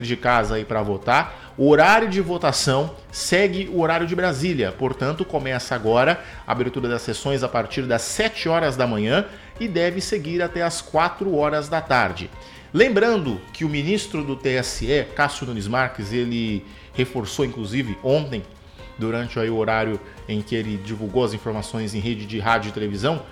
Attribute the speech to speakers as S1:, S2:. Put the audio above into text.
S1: de casa aí para votar. O horário de votação segue o horário de Brasília, portanto começa agora a abertura das sessões a partir das 7 horas da manhã e deve seguir até as 4 horas da tarde. Lembrando que o ministro do TSE, Cássio Nunes Marques, ele reforçou inclusive ontem, durante aí o horário em que ele divulgou as informações em rede de rádio e televisão,